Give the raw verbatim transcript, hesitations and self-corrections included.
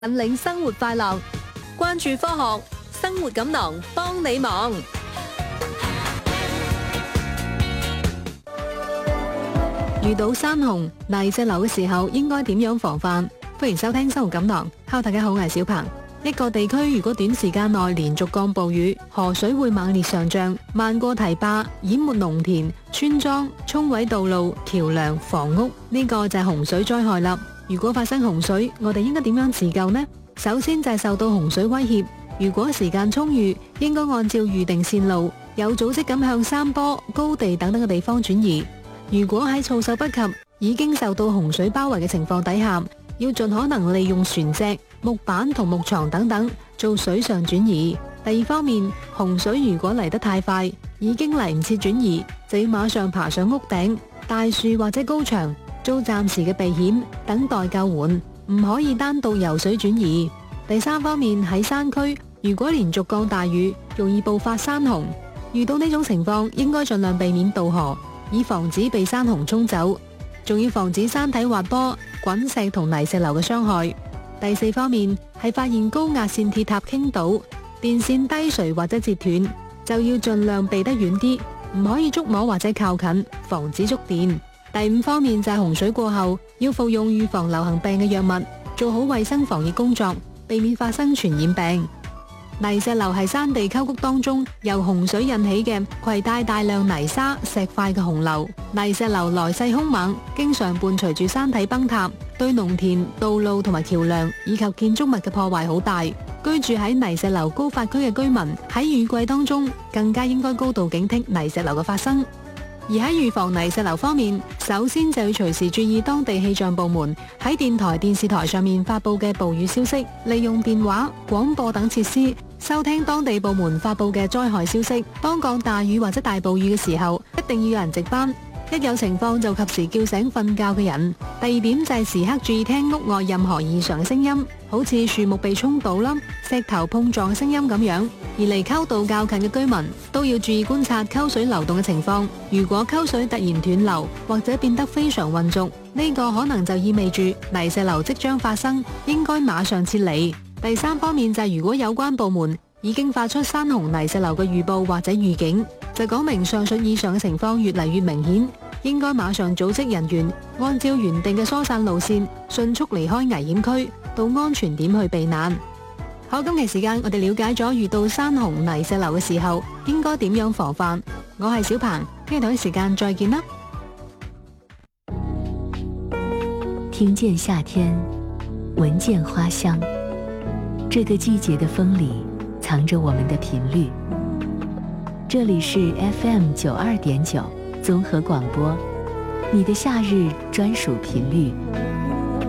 引領生活快樂，關注科學，生活錦囊幫你忙。遇到山洪、泥石流嘅時候，應該點樣防範？歡迎收聽生活錦囊。Hello，大家好，我係小鵬。一個地區如果短時間內連續降暴雨，河水會猛烈上漲，漫過堤壩，淹沒農田、村莊，沖毀道路、橋樑、房屋，呢、這個就係洪水災害啦。如果發生洪水，我哋應該點樣自救呢？首先就係受到洪水威脅，如果時間充裕，應該按照預定線路，有組織咁向山坡、高地等等嘅地方轉移。如果喺措手不及，已經受到洪水包圍嘅情況底下，要盡可能利用船隻、木板同木床等等做水上轉移。第二方面，洪水如果嚟得太快，已經嚟唔切轉移，就要馬上爬上屋頂、大樹或者高牆，做暫時嘅避險，等待救援，唔可以單獨游水轉移。第三方面，喺山區，如果連續降大雨，容易爆發山洪，遇到呢種情況，應該盡量避免渡河，以防止被山洪沖走，仲要防止山體滑坡、滾石同泥石流嘅傷害。第四方面係發現高壓線鐵塔傾倒、電線低垂或者截斷，就要盡量避得遠啲，唔可以觸摸或者靠近，防止觸電。第五方面就係洪水過後要服用預防流行病嘅藥物，做好衛生防疫工作，避免發生傳染病。泥石流係山地溝谷當中由洪水引起嘅攜帶大量泥沙、石塊嘅洪流。泥石流來勢兇猛，經常伴隨住山體崩塌，對農田、道路同埋橋樑以及建築物嘅破壞好大。居住喺泥石流高發區嘅居民喺雨季當中更加應該高度警惕泥石流嘅發生。而喺預防泥石流方面，首先就要隨時注意當地氣象部門喺電台、電視台上面發佈嘅暴雨消息，利用電話、廣播等設施收聽當地部門發佈嘅災害消息。當降大雨或者大暴雨嘅時候，一定要有人值班，一有情況就及時叫醒瞓覺嘅人。第二點就係時刻注意聽屋外任何異常嘅聲音，好似樹木被沖倒啦、石頭碰撞嘅聲音咁樣。而離溝道較近嘅居民都要注意觀察溝水流動嘅情況，如果溝水突然斷流或者變得非常渾濁，呢個可能就意味住泥石流即將發生，應該馬上撤離。第三方面就係如果有關部門已經發出山洪泥石流嘅預報或者預警，就講明上述以上嘅情況越嚟越明顯，應該馬上組織人員按照原定嘅疏散路線，迅速離開危險區，到安全點去避難。好，今期時間我哋了解咗遇到山洪泥石流嘅時候應該點樣防範。我係小鵬，聽日同一時間再見啦。 聽見夏天，聞見花香，這個季節的風裏藏着我們的頻率。這裏是 F M 九二點九綜合廣播，你的夏日專屬頻率。